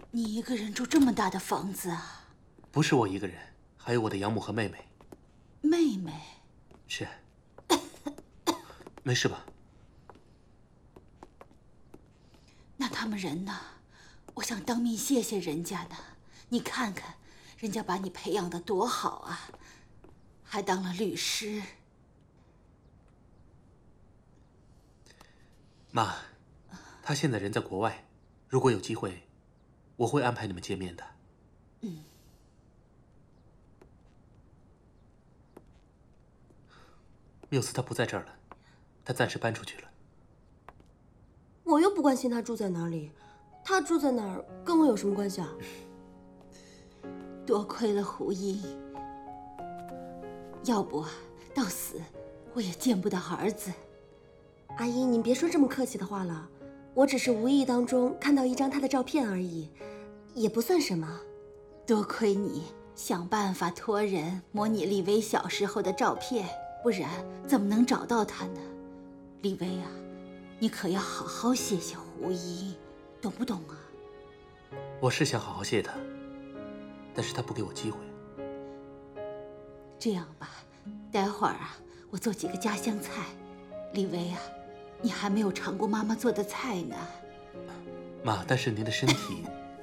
你一个人住这么大的房子啊？ 不是我一个人，还有我的养母和妹妹。 妹妹？ 是。没事吧？ 那他们人呢？我想当面谢谢人家呢。你看看，人家把你培养得多好啊，还当了律师。 妈，他现在人在国外，如果有机会，我会安排你们见面的。 嗯。 缪斯他不在这儿了，他暂时搬出去了。 我又不关心他住在哪里，他住在哪儿跟我有什么关系啊？ 多亏了胡英，要不啊，到死我也见不到儿子。 阿姨，您别说这么客气的话了，我只是无意当中看到一张他的照片而已，也不算什么。 多亏你想办法托人模拟丽薇小时候的照片，不然怎么能找到他呢？丽薇啊，你可要好好谢谢胡英，懂不懂啊？ 我是想好好谢他，但是他不给我机会。 这样吧，待会儿啊，我做几个家乡菜。丽薇啊，你还没有尝过妈妈做的菜呢。 妈，但是您的身体……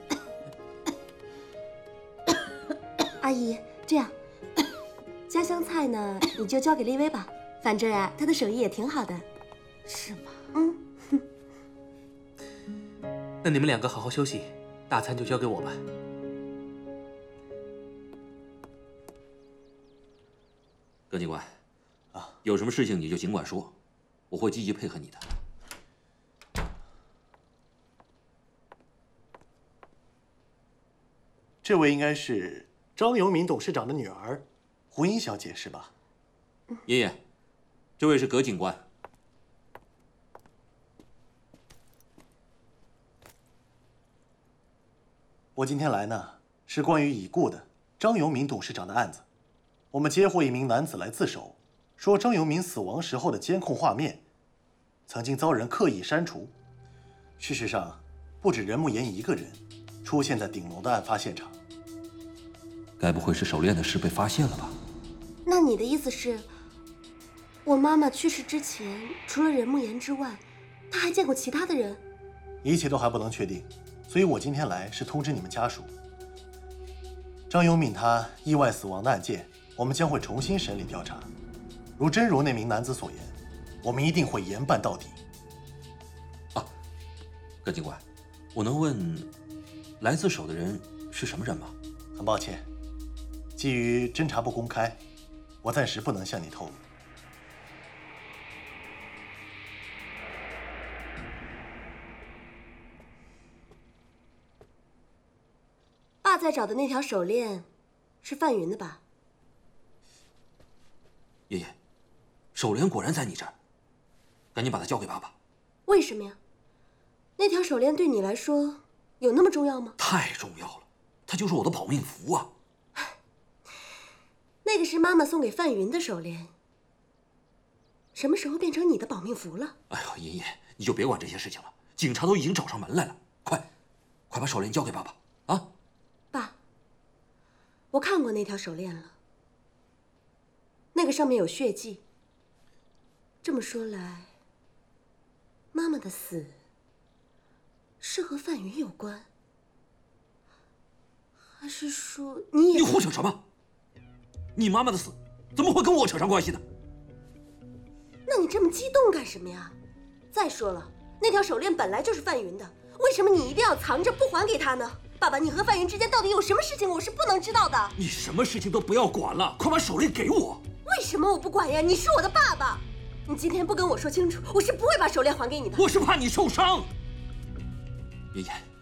阿姨，这样，家乡菜呢，你就交给丽薇吧，反正啊，她的手艺也挺好的。 是吗？ 嗯。 那你们两个好好休息，大餐就交给我吧。 葛警官，有什么事情你就尽管说，我会积极配合你的。 这位应该是张由民董事长的女儿，胡英小姐是吧？ 爷爷，这位是葛警官。 我今天来呢，是关于已故的张由民董事长的案子。我们接获一名男子来自首，说张由民死亡时候的监控画面曾经遭人刻意删除。事实上，不止任慕言一个人出现在顶楼的案发现场。 该不会是手链的事被发现了吧？ 那你的意思是，我妈妈去世之前，除了任慕言之外，她还见过其他的人？ 一切都还不能确定，所以我今天来是通知你们家属，张由敏他意外死亡的案件，我们将会重新审理调查。如真如那名男子所言，我们一定会严办到底。 葛警官，我能问来自首的人是什么人吗？ 很抱歉，基于侦查不公开，我暂时不能向你透露。 爸在找的那条手链，是范云的吧？ 爷爷，手链果然在你这儿，赶紧把它交给爸爸。 为什么呀？那条手链对你来说有那么重要吗？ 太重要了，它就是我的保命符啊！ 那个是妈妈送给范云的手链，什么时候变成你的保命符了？ 哎呦，爷爷，你就别管这些事情了，警察都已经找上门来了，快把手链交给爸爸啊！ 爸，我看过那条手链了，那个上面有血迹。这么说来，妈妈的死是和范云有关，还是说你也…… 你胡扯什么？你妈妈的死怎么会跟我扯上关系呢？ 那你这么激动干什么呀？再说了，那条手链本来就是范云的，为什么你一定要藏着不还给他呢？爸爸，你和范云之间到底有什么事情我是不能知道的？ 你什么事情都不要管了，快把手链给我！ 为什么我不管呀？你是我的爸爸，你今天不跟我说清楚，我是不会把手链还给你的。 我是怕你受伤。爷爷，